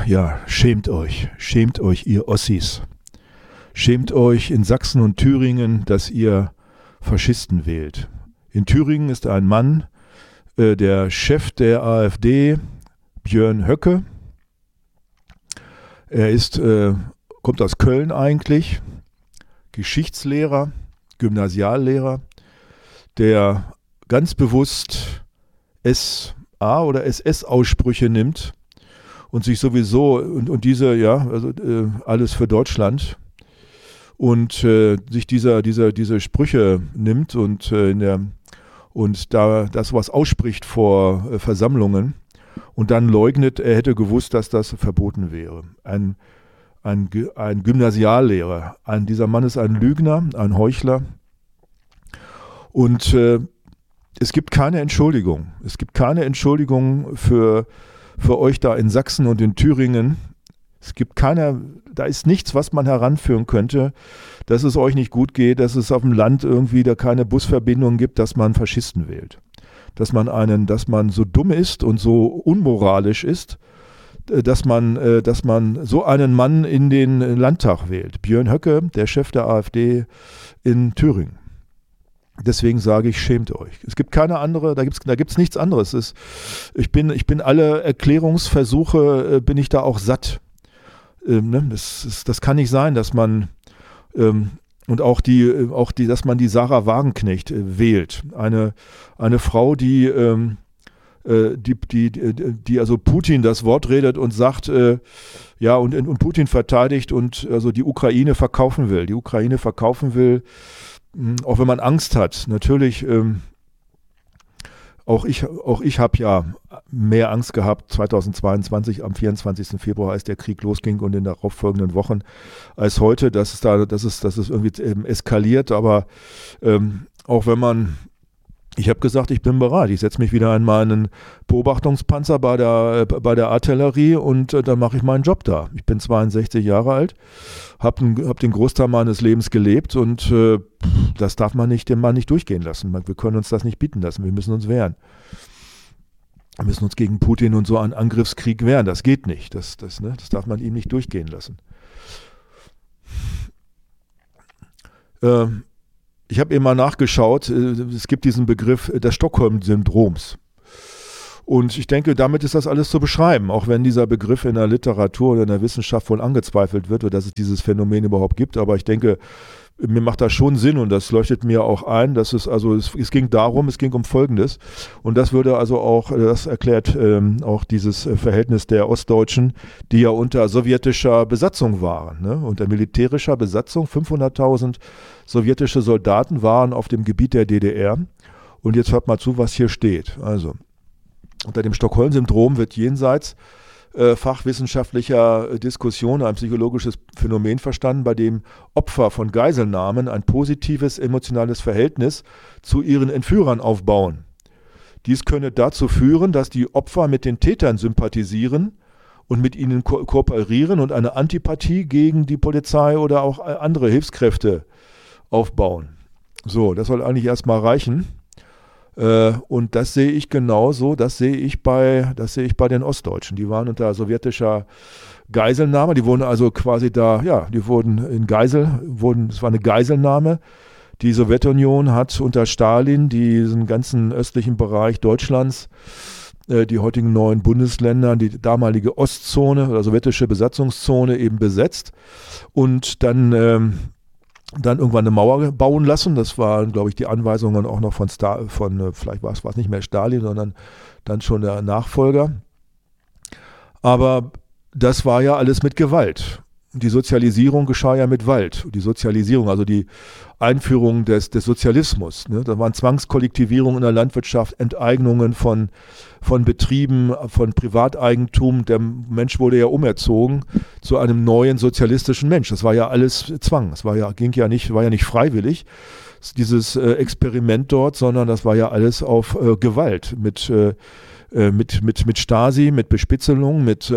Ja, schämt euch, ihr Ossis. Schämt euch in Sachsen und Thüringen, dass ihr Faschisten wählt. In Thüringen ist ein Mann, der Chef der AfD, Björn Höcke. Er kommt aus Köln eigentlich, Geschichtslehrer, Gymnasiallehrer, der ganz bewusst SA- oder SS-Aussprüche nimmt und sich sowieso, und diese, ja, also alles für Deutschland, und sich diese Sprüche nimmt und da das was ausspricht vor Versammlungen und dann leugnet, er hätte gewusst, dass das verboten wäre. Ein Gymnasiallehrer. Dieser Mann ist ein Lügner, ein Heuchler. Und es gibt keine Entschuldigung. Es gibt keine Entschuldigung für euch da in Sachsen und in Thüringen. Da ist nichts, was man heranführen könnte, dass es euch nicht gut geht, dass es auf dem Land irgendwie da keine Busverbindungen gibt, dass man Faschisten wählt. Dass man so dumm ist und so unmoralisch ist, dass man so einen Mann in den Landtag wählt. Björn Höcke, der Chef der AfD in Thüringen. Deswegen sage ich, schämt euch. Es gibt keine andere, da gibt's nichts anderes. Ich bin alle Erklärungsversuche, bin ich da auch satt. Das kann nicht sein, dass man und auch dass man die Sarah Wagenknecht wählt. Eine Frau, die also Putin das Wort redet und sagt, ja, und Putin verteidigt und also die Ukraine verkaufen will. Die Ukraine verkaufen will, auch wenn man Angst hat. Natürlich, auch ich habe ja mehr Angst gehabt 2022 am 24. Februar, als der Krieg losging und in den darauffolgenden Wochen, als heute, dass es irgendwie eskaliert. Aber auch wenn man, ich habe gesagt, ich bin bereit. Ich setze mich wieder in meinen Beobachtungspanzer bei der Artillerie und dann mache ich meinen Job da. Ich bin 62 Jahre alt, habe den Großteil meines Lebens gelebt und das darf man nicht dem Mann nicht durchgehen lassen. Wir können uns das nicht bieten lassen. Wir müssen uns wehren. Wir müssen uns gegen Putin und so einen Angriffskrieg wehren. Das geht nicht. Das darf man ihm nicht durchgehen lassen. Ich habe eben mal nachgeschaut, es gibt diesen Begriff des Stockholm-Syndroms. Und ich denke, damit ist das alles zu beschreiben, auch wenn dieser Begriff in der Literatur oder in der Wissenschaft wohl angezweifelt wird, oder dass es dieses Phänomen überhaupt gibt. Aber ich denke, mir macht das schon Sinn und das leuchtet mir auch ein, dass es ging um Folgendes. Und das würde also auch, das erklärt auch dieses Verhältnis der Ostdeutschen, die ja unter sowjetischer Besatzung waren, ne? Unter militärischer Besatzung, 500.000 sowjetische Soldaten waren auf dem Gebiet der DDR. Und jetzt hört mal zu, was hier steht. Also, unter dem Stockholm-Syndrom wird jenseits fachwissenschaftlicher Diskussion ein psychologisches Phänomen verstanden, bei dem Opfer von Geiselnahmen ein positives emotionales Verhältnis zu ihren Entführern aufbauen. Dies könne dazu führen, dass die Opfer mit den Tätern sympathisieren und mit ihnen kooperieren und eine Antipathie gegen die Polizei oder auch andere Hilfskräfte aufbauen. So, das soll eigentlich erstmal reichen. Und das sehe ich genauso, das sehe ich bei den Ostdeutschen. Die waren unter sowjetischer Geiselnahme, die wurden also quasi da, ja, die wurden es war eine Geiselnahme. Die Sowjetunion hat unter Stalin diesen ganzen östlichen Bereich Deutschlands, die heutigen 9 Bundesländer, die damalige Ostzone oder sowjetische Besatzungszone eben besetzt und dann irgendwann eine Mauer bauen lassen. Das waren, glaube ich, die Anweisungen auch noch vielleicht war es nicht mehr Stalin, sondern dann schon der Nachfolger. Aber das war ja alles mit Gewalt. Die Sozialisierung geschah ja mit Gewalt. Die Sozialisierung, also die Einführung des Sozialismus. Ne? Da waren Zwangskollektivierungen in der Landwirtschaft, Enteignungen von Betrieben, von Privateigentum. Der Mensch wurde ja umerzogen zu einem neuen sozialistischen Mensch. Das war ja alles Zwang. Es war ja nicht freiwillig, dieses Experiment dort, sondern das war ja alles auf Gewalt mit Stasi, mit Bespitzelung, mit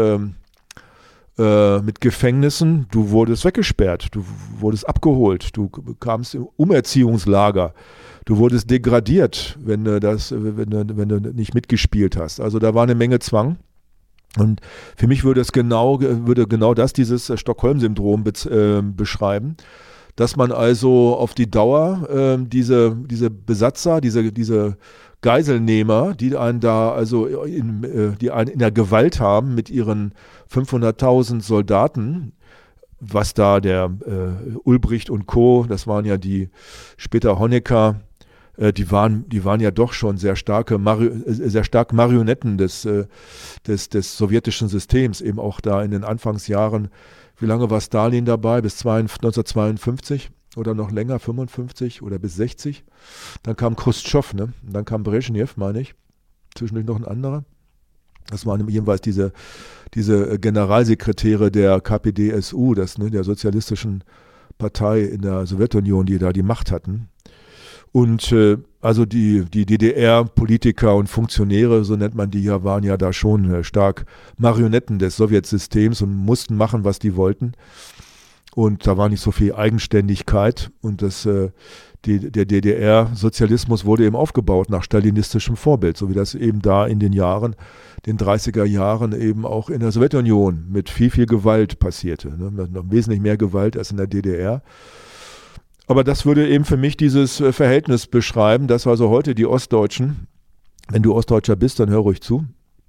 Gefängnissen. Du wurdest weggesperrt, du wurdest abgeholt, du kamst im Umerziehungslager, du wurdest degradiert, wenn du nicht mitgespielt hast. Also da war eine Menge Zwang Und für mich würde genau das dieses Stockholm-Syndrom beschreiben, dass man also auf die Dauer diese Besatzer, diese Geiselnehmer, die einen da also die einen in der Gewalt haben mit ihren 500.000 Soldaten, was da der Ulbricht und Co., das waren ja die später Honecker, die waren ja doch schon sehr stark Marionetten des sowjetischen Systems, eben auch da in den Anfangsjahren. Wie lange war Stalin dabei? Bis 1952 oder noch länger, 55 oder bis 60. Dann kam Chruschtschow, ne? Und dann kam Brezhnev, meine ich. Zwischendurch noch ein anderer. Das waren jedenfalls diese Generalsekretäre der KPDSU, der sozialistischen Partei in der Sowjetunion, die da die Macht hatten. Und also die DDR-Politiker und Funktionäre, so nennt man die ja, waren ja da schon stark Marionetten des Sowjetsystems und mussten machen, was die wollten. Und da war nicht so viel Eigenständigkeit. Und der DDR-Sozialismus wurde eben aufgebaut nach stalinistischem Vorbild, so wie das eben da in den 30er Jahren eben auch in der Sowjetunion mit viel, viel Gewalt passierte. Ne? Noch wesentlich mehr Gewalt als in der DDR. Aber das würde eben für mich dieses Verhältnis beschreiben, dass also heute die Ostdeutschen, wenn du Ostdeutscher bist, dann hör ruhig zu,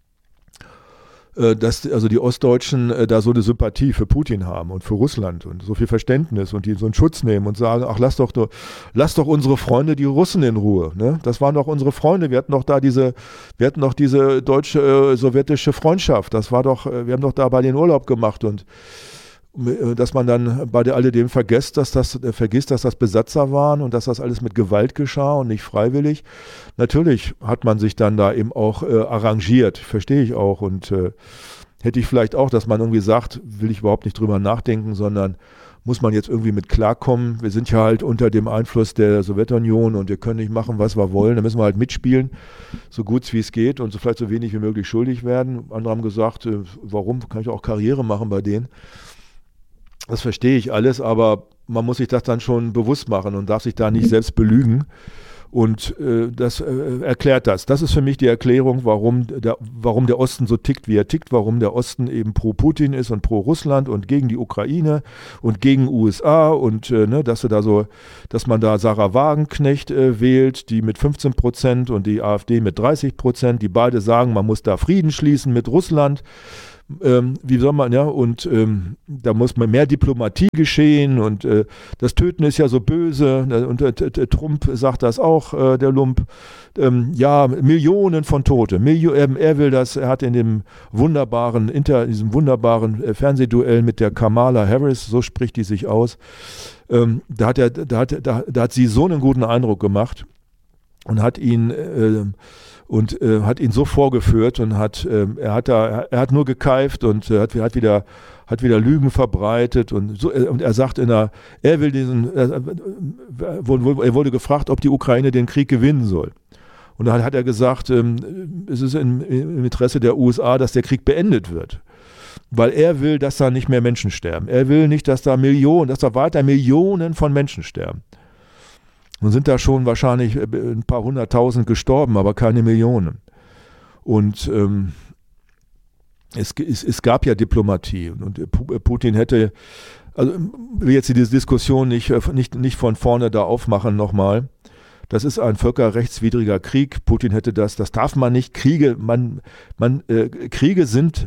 dass also die Ostdeutschen da so eine Sympathie für Putin haben und für Russland und so viel Verständnis und die so einen Schutz nehmen und sagen, ach lass doch unsere Freunde, die Russen, in Ruhe. Ne? Das waren doch unsere Freunde, wir hatten noch diese deutsche-sowjetische Freundschaft, wir haben doch da bei den Urlaub gemacht und dass man dann bei alledem vergisst, dass das Besatzer waren und dass das alles mit Gewalt geschah und nicht freiwillig. Natürlich hat man sich dann da eben auch arrangiert, verstehe ich auch. Und hätte ich vielleicht auch, dass man irgendwie sagt, will ich überhaupt nicht drüber nachdenken, sondern muss man jetzt irgendwie mit klarkommen. Wir sind ja halt unter dem Einfluss der Sowjetunion und wir können nicht machen, was wir wollen. Da müssen wir halt mitspielen, so gut wie es geht und vielleicht so wenig wie möglich schuldig werden. Andere haben gesagt, warum kann ich auch Karriere machen bei denen? Das verstehe ich alles, aber man muss sich das dann schon bewusst machen und darf sich da nicht selbst belügen. Und das erklärt das. Das ist für mich die Erklärung, warum der Osten so tickt, wie er tickt, warum der Osten eben pro Putin ist und pro Russland und gegen die Ukraine und gegen USA und dass man da Sarah Wagenknecht wählt, die mit 15% und die AfD mit 30%, die beide sagen, man muss da Frieden schließen mit Russland. Wie soll man, ja, und da muss man mehr Diplomatie geschehen und das Töten ist ja so böse und Trump sagt das auch, der Lump, ja, Millionen von Tote, er will das, er hat in diesem wunderbaren Fernsehduell mit der Kamala Harris, so spricht die sich aus, da hat sie so einen guten Eindruck gemacht und hat ihn so vorgeführt und er hat nur gekeift und hat wieder Lügen verbreitet und er sagt er wurde gefragt, ob die Ukraine den Krieg gewinnen soll. Und dann hat er gesagt, es ist im Interesse der USA, dass der Krieg beendet wird. Weil er will, dass da nicht mehr Menschen sterben. Er will nicht, dass da weiter Millionen von Menschen sterben. Nun sind da schon wahrscheinlich ein paar 100.000 gestorben, aber keine Millionen. Und es gab ja Diplomatie. Und Putin hätte, also will jetzt diese Diskussion nicht von vorne da aufmachen nochmal. Das ist ein völkerrechtswidriger Krieg. Putin hätte das darf man nicht. Kriege sind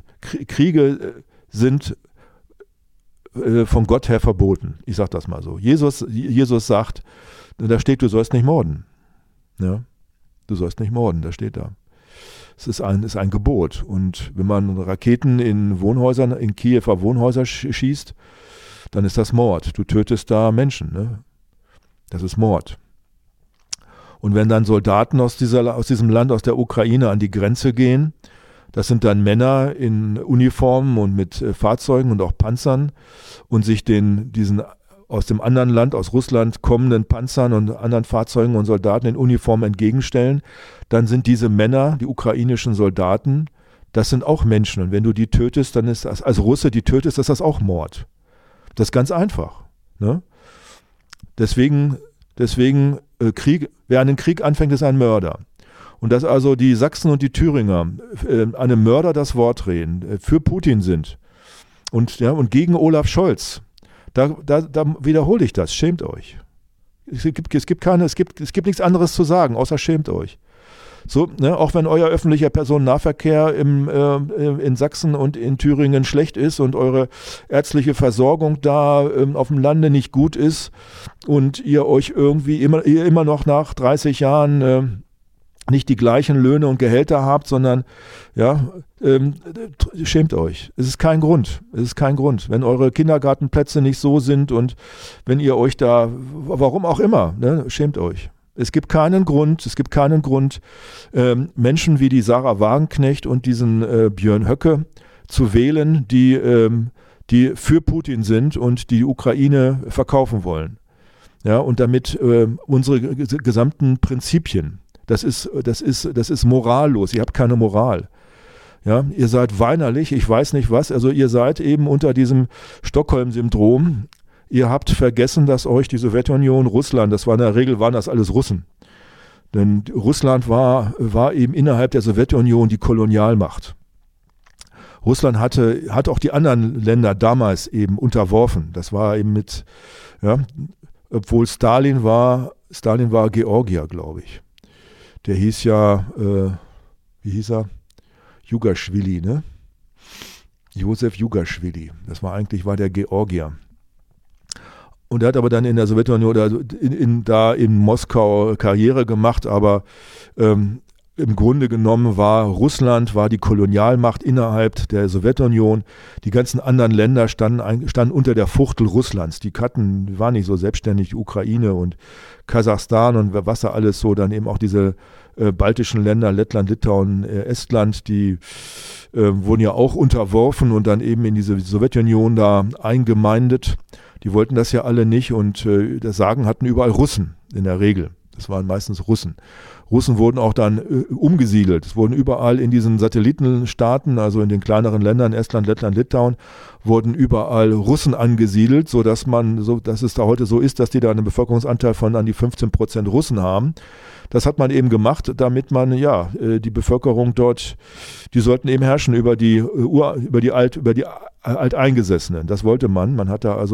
von Gott her verboten. Ich sage das mal so. Jesus sagt, da steht, du sollst nicht morden. Ja? Du sollst nicht morden, das steht da. Es ist ein Gebot. Und wenn man Raketen in Kiewer Wohnhäuser schießt, dann ist das Mord. Du tötest da Menschen. Ne? Das ist Mord. Und wenn dann Soldaten aus diesem Land, aus der Ukraine an die Grenze gehen, das sind dann Männer in Uniformen und mit Fahrzeugen und auch Panzern und sich diesen aus dem anderen Land, aus Russland kommenden Panzern und anderen Fahrzeugen und Soldaten in Uniform entgegenstellen, dann sind diese Männer, die ukrainischen Soldaten, das sind auch Menschen. Und wenn du die tötest, dann ist das, als Russe die tötest, ist das auch Mord. Das ist ganz einfach. Ne? Deswegen Krieg, wer einen Krieg anfängt, ist ein Mörder. Und dass also die Sachsen und die Thüringer einem Mörder das Wort reden, für Putin sind und gegen Olaf Scholz, da wiederhole ich das, schämt euch. Es gibt nichts anderes zu sagen, außer schämt euch. So, auch wenn euer öffentlicher Personennahverkehr in Sachsen und in Thüringen schlecht ist und eure ärztliche Versorgung da auf dem Lande nicht gut ist und ihr euch irgendwie immer noch nach 30 Jahren nicht die gleichen Löhne und Gehälter habt, sondern schämt euch. Es ist kein Grund. Wenn eure Kindergartenplätze nicht so sind und wenn ihr euch da, warum auch immer, schämt euch. Es gibt keinen Grund, Menschen wie die Sarah Wagenknecht und diesen Björn Höcke zu wählen, die für Putin sind und die Ukraine verkaufen wollen. Ja, und damit unsere gesamten Prinzipien, das ist morallos, ihr habt keine Moral. Ja, ihr seid weinerlich, ich weiß nicht was, also ihr seid eben unter diesem Stockholm-Syndrom. Ihr habt vergessen, dass euch die Sowjetunion, Russland, in der Regel waren das alles Russen. Denn Russland war eben innerhalb der Sowjetunion die Kolonialmacht. Russland hat auch die anderen Länder damals eben unterworfen. Das war eben obwohl Stalin war Georgier, glaube ich. Der hieß ja, wie hieß er? Jugaschwili, ne? Josef Jugaschwili. War der Georgier. Und er hat aber dann in der Sowjetunion oder in Moskau Karriere gemacht, aber im Grunde genommen war Russland die Kolonialmacht innerhalb der Sowjetunion. Die ganzen anderen Länder standen unter der Fuchtel Russlands. Die waren nicht so selbstständig, Ukraine und Kasachstan und was da alles so, dann eben auch diese baltischen Länder, Lettland, Litauen, Estland, die wurden ja auch unterworfen und dann eben in diese Sowjetunion da eingemeindet. Die wollten das ja alle nicht und das Sagen hatten überall Russen in der Regel. Das waren meistens Russen. Russen wurden auch dann umgesiedelt. Es wurden überall in diesen Satellitenstaaten, also in den kleineren Ländern, Estland, Lettland, Litauen, wurden überall Russen angesiedelt, dass es da heute so ist, dass die da einen Bevölkerungsanteil von an die 15% Russen haben. Das hat man eben gemacht, damit man die Bevölkerung dort, die sollten eben herrschen über die Alteingesessenen. Das wollte man. Man hat da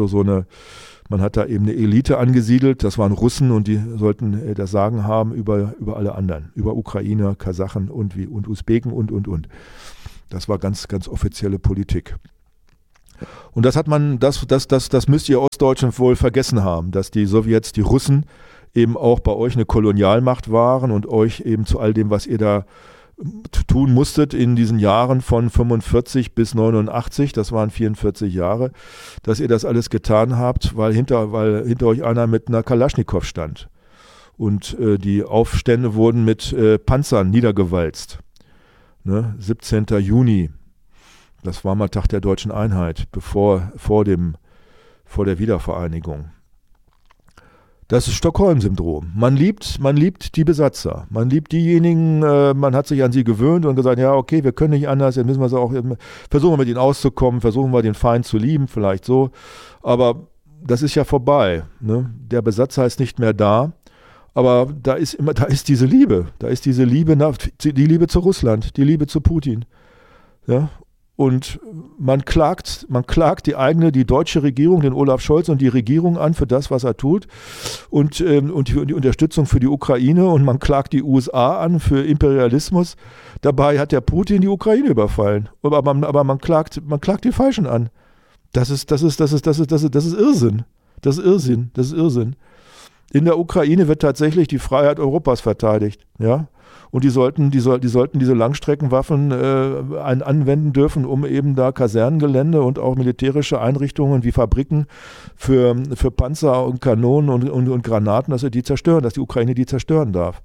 eben eine Elite angesiedelt, das waren Russen und die sollten das Sagen haben über alle anderen, über Ukrainer, Kasachen und Usbeken und. Das war ganz, ganz offizielle Politik. Und das müsst ihr Ostdeutschen wohl vergessen haben, dass die Sowjets, die Russen, eben auch bei euch eine Kolonialmacht waren und euch eben zu all dem, was ihr da tun musstet in diesen Jahren von 45 bis 89, das waren 44 Jahre, dass ihr das alles getan habt, weil hinter euch einer mit einer Kalaschnikow stand. Und die Aufstände wurden mit Panzern niedergewalzt. 17. Juni, das war mal Tag der deutschen Einheit, vor der Wiedervereinigung. Das ist Stockholm-Syndrom. Man liebt die Besatzer. Man liebt diejenigen, man hat sich an sie gewöhnt und gesagt, ja, okay, wir können nicht anders, jetzt müssen wir versuchen wir mit ihnen auszukommen, versuchen wir den Feind zu lieben, vielleicht so. Aber das ist ja vorbei. Ne? Der Besatzer ist nicht mehr da. Aber da ist diese Liebe. Da ist diese Liebe, die Liebe zu Russland, die Liebe zu Putin. Ja? Und man klagt die deutsche Regierung, den Olaf Scholz und die Regierung an für das, was er tut und die Unterstützung für die Ukraine und man klagt die USA an für Imperialismus. Dabei hat der Putin die Ukraine überfallen. Aber man klagt die Falschen an. Das ist Irrsinn. Das ist Irrsinn. In der Ukraine wird tatsächlich die Freiheit Europas verteidigt, ja. Und die sollten diese Langstreckenwaffen anwenden dürfen, um eben da Kasernengelände und auch militärische Einrichtungen wie Fabriken für Panzer und Kanonen und Granaten, dass die Ukraine die zerstören darf.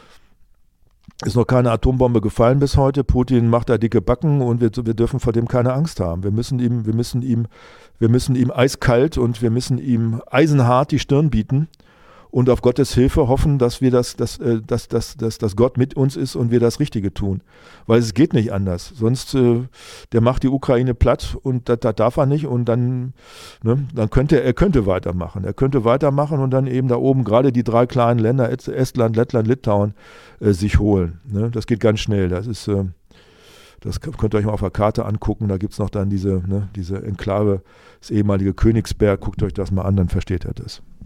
Ist noch keine Atombombe gefallen bis heute. Putin macht da dicke Backen und wir dürfen vor dem keine Angst haben. Wir müssen ihm eiskalt und wir müssen ihm eisenhart die Stirn bieten. und auf Gottes Hilfe hoffen, dass Gott mit uns ist und wir das Richtige tun. Weil es geht nicht anders. Sonst, der macht die Ukraine platt und das darf er nicht und dann könnte er weitermachen. Er könnte weitermachen und dann eben da oben gerade die 3 kleinen Länder, Estland, Lettland, Litauen, sich holen. Ne? Das geht ganz schnell. Das könnt ihr euch mal auf der Karte angucken. Da gibt es noch dann diese Enklave, das ehemalige Königsberg. Guckt euch das mal an, dann versteht ihr das.